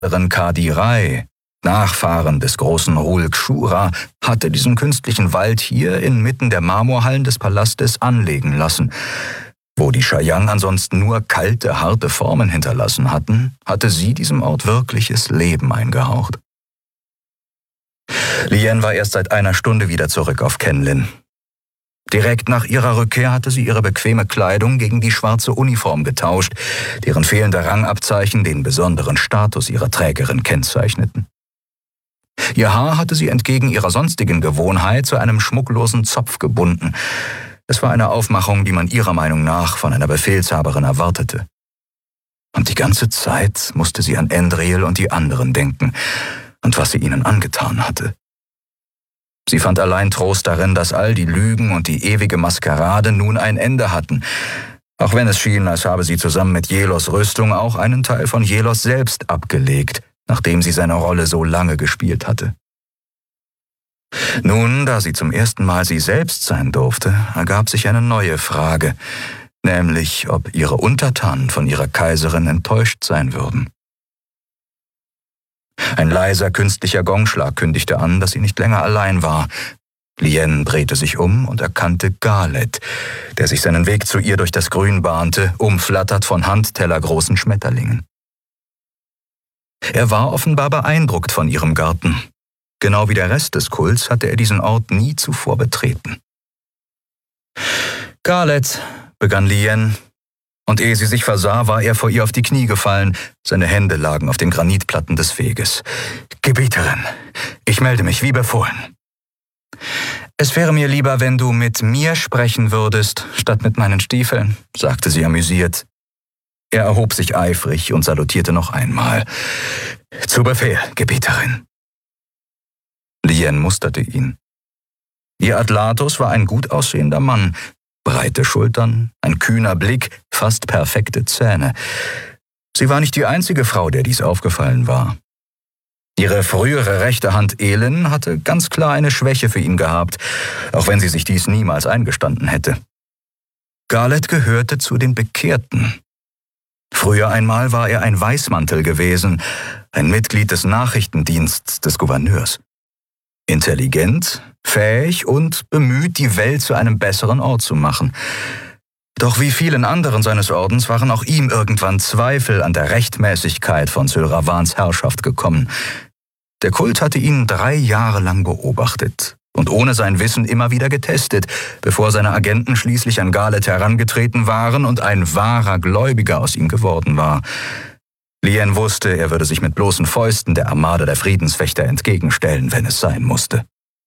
Kadirai, Nachfahren des großen Rulkshura, hatte diesen künstlichen Wald hier inmitten der Marmorhallen des Palastes anlegen lassen. Wo die Cheyenne ansonsten nur kalte, harte Formen hinterlassen hatten, hatte sie diesem Ort wirkliches Leben eingehaucht. Lien war erst seit einer Stunde wieder zurück auf Kenlin. Direkt nach ihrer Rückkehr hatte sie ihre bequeme Kleidung gegen die schwarze Uniform getauscht, deren fehlende Rangabzeichen den besonderen Status ihrer Trägerin kennzeichneten. Ihr Haar hatte sie entgegen ihrer sonstigen Gewohnheit zu einem schmucklosen Zopf gebunden. Es war eine Aufmachung, die man ihrer Meinung nach von einer Befehlshaberin erwartete. Und die ganze Zeit musste sie an Endril und die anderen denken und was sie ihnen angetan hatte. Sie fand allein Trost darin, dass all die Lügen und die ewige Maskerade nun ein Ende hatten, auch wenn es schien, als habe sie zusammen mit Jelos Rüstung auch einen Teil von Jelos selbst abgelegt, nachdem sie seine Rolle so lange gespielt hatte. Nun, da sie zum ersten Mal sie selbst sein durfte, ergab sich eine neue Frage, nämlich ob ihre Untertanen von ihrer Kaiserin enttäuscht sein würden. Ein leiser, künstlicher Gongschlag kündigte an, dass sie nicht länger allein war. Lien drehte sich um und erkannte Galet, der sich seinen Weg zu ihr durch das Grün bahnte, umflattert von handtellergroßen Schmetterlingen. Er war offenbar beeindruckt von ihrem Garten. Genau wie der Rest des Kults hatte er diesen Ort nie zuvor betreten. »Galet«, begann Lien, und ehe sie sich versah, war er vor ihr auf die Knie gefallen. Seine Hände lagen auf den Granitplatten des Weges. »Gebieterin, ich melde mich wie befohlen.« »Es wäre mir lieber, wenn du mit mir sprechen würdest, statt mit meinen Stiefeln«, sagte sie amüsiert. Er erhob sich eifrig und salutierte noch einmal. »Zu Befehl, Gebieterin.« Lien musterte ihn. Ihr Atlatus war ein gut aussehender Mann, breite Schultern, ein kühner Blick, fast perfekte Zähne. Sie war nicht die einzige Frau, der dies aufgefallen war. Ihre frühere rechte Hand Elin hatte ganz klar eine Schwäche für ihn gehabt, auch wenn sie sich dies niemals eingestanden hätte. Galet gehörte zu den Bekehrten. Früher einmal war er ein Weißmantel gewesen, ein Mitglied des Nachrichtendienstes des Gouverneurs. Intelligent, fähig und bemüht, die Welt zu einem besseren Ort zu machen. Doch wie vielen anderen seines Ordens waren auch ihm irgendwann Zweifel an der Rechtmäßigkeit von Sylravans Herrschaft gekommen. Der Kult hatte ihn 3 Jahre lang beobachtet und ohne sein Wissen immer wieder getestet, bevor seine Agenten schließlich an Galet herangetreten waren und ein wahrer Gläubiger aus ihm geworden war. Lien wusste, er würde sich mit bloßen Fäusten der Armada der Friedenswächter entgegenstellen, wenn es sein musste.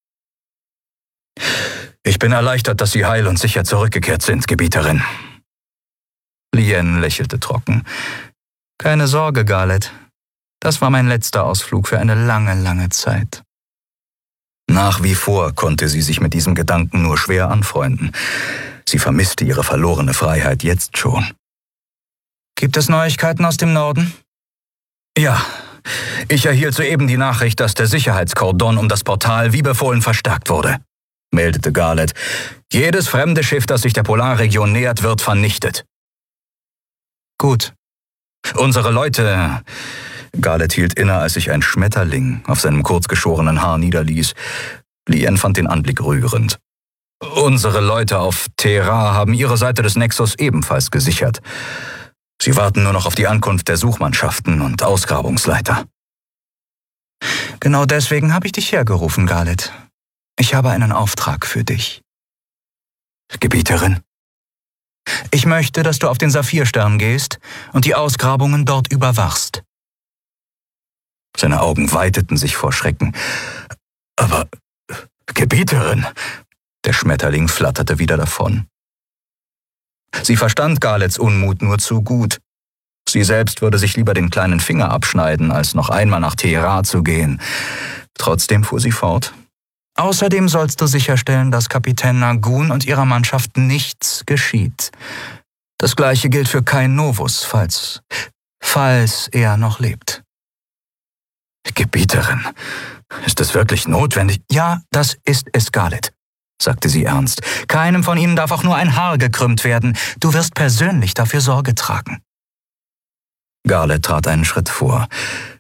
»Ich bin erleichtert, dass Sie heil und sicher zurückgekehrt sind, Gebieterin.« Lien lächelte trocken. »Keine Sorge, Galet. Das war mein letzter Ausflug für eine lange, lange Zeit.« Nach wie vor konnte sie sich mit diesem Gedanken nur schwer anfreunden. Sie vermisste ihre verlorene Freiheit jetzt schon. »Gibt es Neuigkeiten aus dem Norden?« »Ja, ich erhielt soeben die Nachricht, dass der Sicherheitskordon um das Portal wie befohlen verstärkt wurde«, meldete Galet. »Jedes fremde Schiff, das sich der Polarregion nähert, wird vernichtet.« »Gut. Unsere Leute...« Galet hielt inne, als sich ein Schmetterling auf seinem kurzgeschorenen Haar niederließ. Lien fand den Anblick rührend. »Unsere Leute auf Terra haben ihre Seite des Nexus ebenfalls gesichert. Sie warten nur noch auf die Ankunft der Suchmannschaften und Ausgrabungsleiter.« »Genau deswegen habe ich dich hergerufen, Galet. Ich habe einen Auftrag für dich.« »Gebieterin?« »Ich möchte, dass du auf den Saphirstern gehst und die Ausgrabungen dort überwachst.« Seine Augen weiteten sich vor Schrecken. »Aber, Gebieterin!« Der Schmetterling flatterte wieder davon. Sie verstand Galets Unmut nur zu gut. Sie selbst würde sich lieber den kleinen Finger abschneiden, als noch einmal nach Terra zu gehen. Trotzdem fuhr sie fort. »Außerdem sollst du sicherstellen, dass Kapitän Nagun und ihrer Mannschaft nichts geschieht. Das Gleiche gilt für Kain Novus, falls er noch lebt.« »Gebieterin, ist es wirklich notwendig?« »Ja, das ist es, Galet«, sagte sie ernst. »Keinem von ihnen darf auch nur ein Haar gekrümmt werden. Du wirst persönlich dafür Sorge tragen.« Galet trat einen Schritt vor.